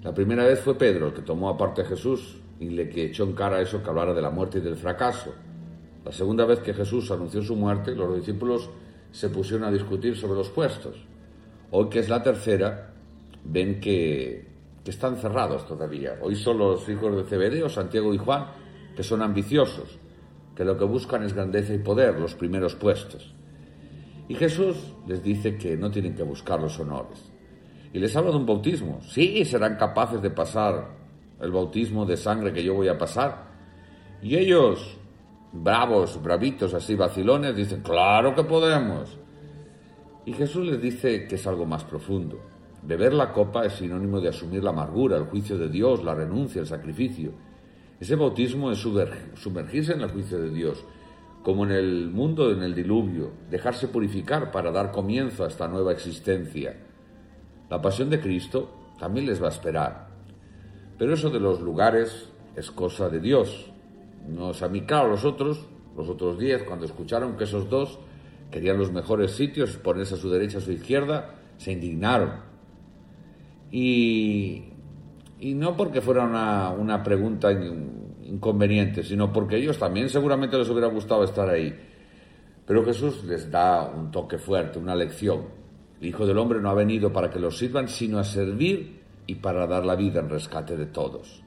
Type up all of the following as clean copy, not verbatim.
La primera vez fue Pedro el que tomó aparte a Jesús y le que echó en cara eso que hablara de la muerte y del fracaso. La segunda vez que Jesús anunció su muerte, los discípulos se pusieron a discutir sobre los puestos. Hoy, que es la tercera, ven que están cerrados todavía. Hoy son los hijos de Zebedeo, Santiago y Juan, que son ambiciosos, que lo que buscan es grandeza y poder, los primeros puestos. Y Jesús les dice que no tienen que buscar los honores. Y les habla de un bautismo. Sí, serán capaces de pasar el bautismo de sangre que yo voy a pasar. Y ellos, bravos, bravitos, así vacilones, dicen, claro que podemos. Y Jesús les dice que es algo más profundo. Beber la copa es sinónimo de asumir la amargura, el juicio de Dios, la renuncia, el sacrificio. Ese bautismo es sumergirse en el juicio de Dios, como en el mundo, en el diluvio, dejarse purificar para dar comienzo a esta nueva existencia. La pasión de Cristo también les va a esperar. Pero eso de los lugares es cosa de Dios. A mí, claro, los otros 10, cuando escucharon que esos dos querían los mejores sitios, ponerse a su derecha, a su izquierda, se indignaron. Y no porque fuera una pregunta inconveniente, sino porque ellos también seguramente les hubiera gustado estar ahí. Pero Jesús les da un toque fuerte, una lección. El Hijo del Hombre no ha venido para que los sirvan, sino a servir y para dar la vida en rescate de todos.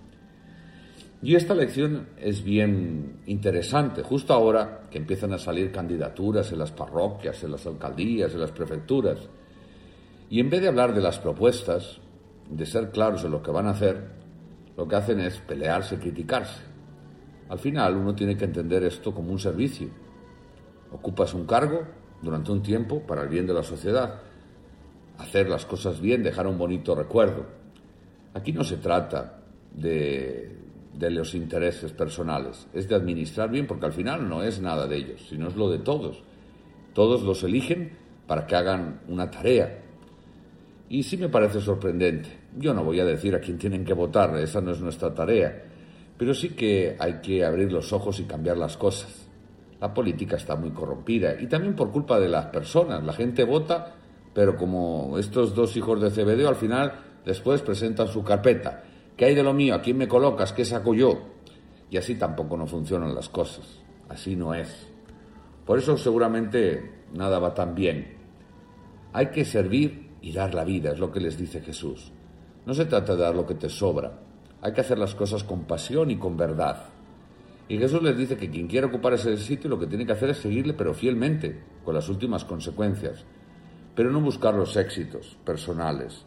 Y esta lección es bien interesante, justo ahora que empiezan a salir candidaturas en las parroquias, en las alcaldías, en las prefecturas. Y en vez de hablar de las propuestas, de ser claros en lo que van a hacer, lo que hacen es pelearse, criticarse. Al final uno tiene que entender esto como un servicio. Ocupas un cargo durante un tiempo para el bien de la sociedad. Hacer las cosas bien, dejar un bonito recuerdo. Aquí no se trata de los intereses personales, es de administrar bien, porque al final no es nada de ellos, sino es lo de todos. Todos los eligen para que hagan una tarea. Y sí me parece sorprendente. Yo no voy a decir a quién tienen que votar, esa no es nuestra tarea, pero sí que hay que abrir los ojos y cambiar las cosas. La política está muy corrompida y también por culpa de las personas. La gente vota, pero como estos dos hijos de Zebedeo, al final después presentan su carpeta. ¿Qué hay de lo mío? ¿A quién me colocas? ¿Qué saco yo? Y así tampoco no funcionan las cosas. Así no es. Por eso seguramente nada va tan bien. Hay que servir y dar la vida, es lo que les dice Jesús. No se trata de dar lo que te sobra. Hay que hacer las cosas con pasión y con verdad. Y Jesús les dice que quien quiera ocupar ese sitio lo que tiene que hacer es seguirle, pero fielmente, con las últimas consecuencias. Pero no buscar los éxitos personales.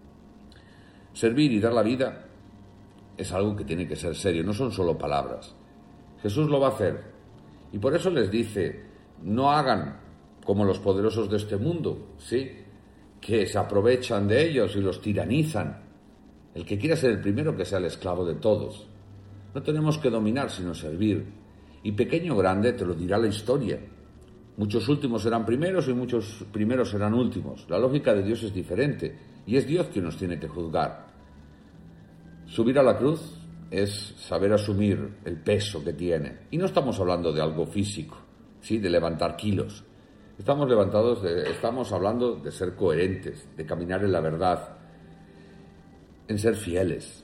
Servir y dar la vida es algo que tiene que ser serio, no son solo palabras. Jesús lo va a hacer. Y por eso les dice, no hagan como los poderosos de este mundo, ¿sí?, que se aprovechan de ellos y los tiranizan. El que quiera ser el primero, que sea el esclavo de todos. No tenemos que dominar, sino servir. Y pequeño o grande te lo dirá la historia. Muchos últimos serán primeros y muchos primeros serán últimos. La lógica de Dios es diferente y es Dios quien nos tiene que juzgar. Subir a la cruz es saber asumir el peso que tiene. Y no estamos hablando de algo físico, ¿sí?, de levantar kilos. Estamos hablando de ser coherentes, de caminar en la verdad, en ser fieles.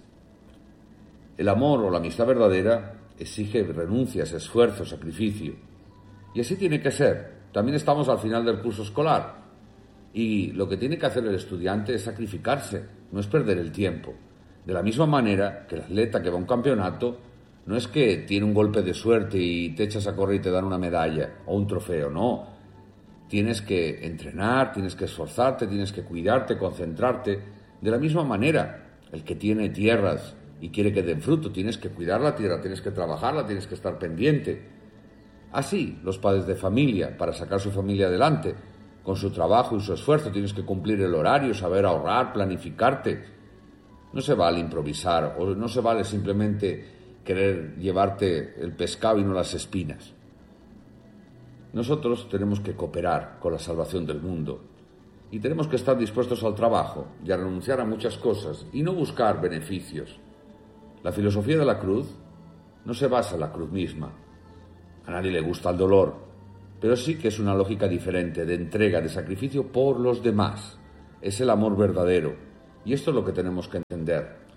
El amor o la amistad verdadera exige renuncias, esfuerzo, sacrificio. Y así tiene que ser. También estamos al final del curso escolar. Y lo que tiene que hacer el estudiante es sacrificarse, no es perder el tiempo. De la misma manera que el atleta que va a un campeonato no es que tiene un golpe de suerte y te echas a correr y te dan una medalla o un trofeo, no. Tienes que entrenar, tienes que esforzarte, tienes que cuidarte, concentrarte. De la misma manera, el que tiene tierras y quiere que den fruto, tienes que cuidar la tierra, tienes que trabajarla, tienes que estar pendiente. Así, los padres de familia, para sacar su familia adelante, con su trabajo y su esfuerzo, tienes que cumplir el horario, saber ahorrar, planificarte. No se vale improvisar, o no se vale simplemente querer llevarte el pescado y no las espinas. Nosotros tenemos que cooperar con la salvación del mundo y tenemos que estar dispuestos al trabajo y a renunciar a muchas cosas y no buscar beneficios. La filosofía de la cruz no se basa en la cruz misma. A nadie le gusta el dolor, pero sí que es una lógica diferente de entrega, de sacrificio por los demás. Es el amor verdadero y esto es lo que tenemos que entender.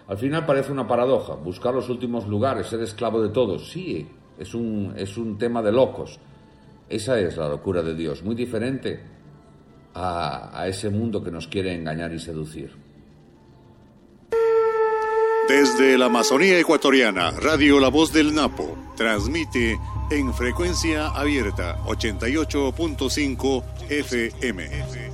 Al final parece una paradoja, buscar los últimos lugares, ser esclavo de todos. Sí, es un tema de locos. Esa es la locura de Dios, muy diferente a ese mundo que nos quiere engañar y seducir. Desde la Amazonía ecuatoriana, Radio La Voz del Napo transmite en frecuencia abierta 88.5 FM.